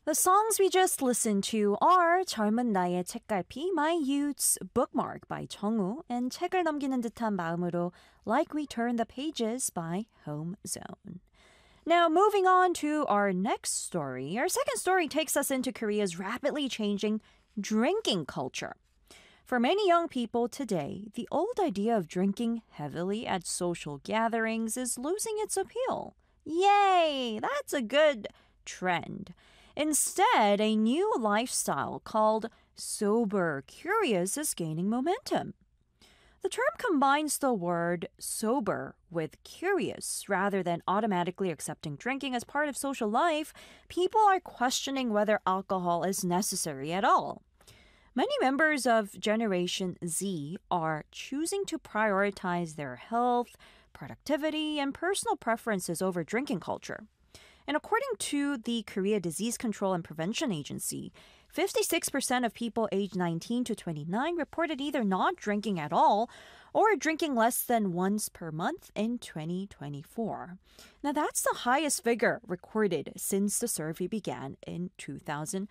The songs we just listened to are 젊은 나이의 책갈피, My Youth's Bookmark by 정우, and 책을 넘기는 듯한 마음으로 Like We Turn the Pages by Home Zone. Now, moving on to our next story. Our second story takes us into Korea's rapidly changing drinking culture. For many young people today, the old idea of drinking heavily at social gatherings is losing its appeal. Yay! That's a good trend. Instead, a new lifestyle called sober curious is gaining momentum. The term combines the word sober with curious. Rather than automatically accepting drinking as part of social life, people are questioning whether alcohol is necessary at all. Many members of Generation Z are choosing to prioritize their health, productivity, and personal preferences over drinking culture. And according to the Korea Disease Control and Prevention Agency, 56% of people aged 19 to 29 reported either not drinking at all or drinking less than once per month in 2024. Now, that's the highest figure recorded since the survey began in 2005.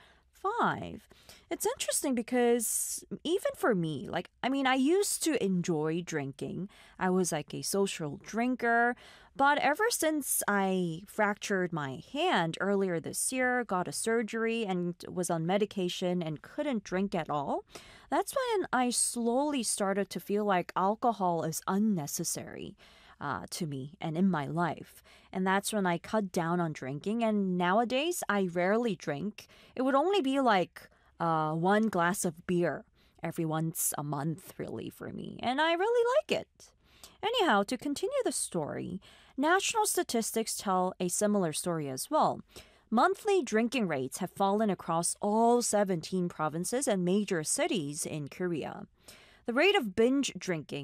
It's interesting because even for me, I used to enjoy drinking. I was like a social drinker. But ever since I fractured my hand earlier this year, got a surgery, and was on medication and couldn't drink at all, that's when I slowly started to feel like alcohol is unnecessary to me and in my life. And that's when I cut down on drinking. And nowadays, I rarely drink. It would only be like one glass of beer every once a month, really, for me. And I really like it. Anyhow, to continue the story, national statistics tell a similar story as well. Monthly drinking rates have fallen across all 17 provinces and major cities in Korea. The rate of binge drinking